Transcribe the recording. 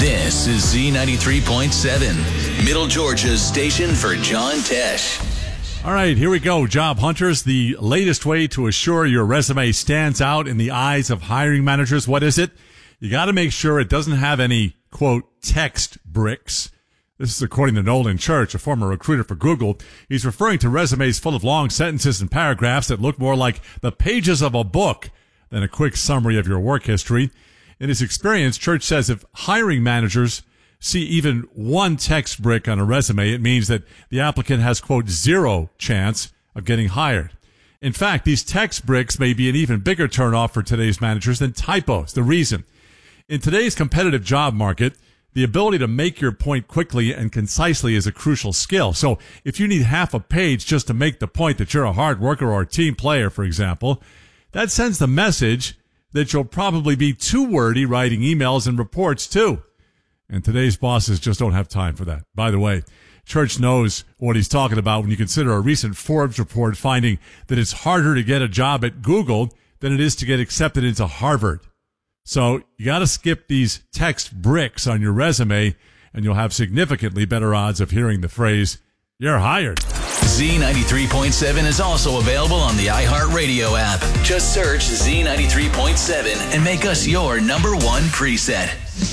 This is Z93.7, Middle Georgia's station for John Tesh. All right, here we go. Job hunters, the latest way to assure your resume stands out in the eyes of hiring managers. What is it? You got to make sure it doesn't have any, quote, text bricks. This is according to Nolan Church, a former recruiter for Google. He's referring to resumes full of long sentences and paragraphs that look more like the pages of a book than a quick summary of your work history. In his experience, Church says if hiring managers see even one text brick on a resume, it means that the applicant has, quote, zero chance of getting hired. In fact, these text bricks may be an even bigger turnoff for today's managers than typos. The reason: in today's competitive job market, the ability to make your point quickly and concisely is a crucial skill. So if you need half a page just to make the point that you're a hard worker or a team player, for example, that sends the message that you'll probably be too wordy writing emails and reports too. And today's bosses just don't have time for that. By the way, Church knows what he's talking about when you consider a recent Forbes report finding that it's harder to get a job at Google than it is to get accepted into Harvard. So you got to skip these text bricks on your resume, and you'll have significantly better odds of hearing the phrase, "You're hired." Z93.7 is also available on the iHeartRadio app. Just search Z93.7 and make us your number one preset.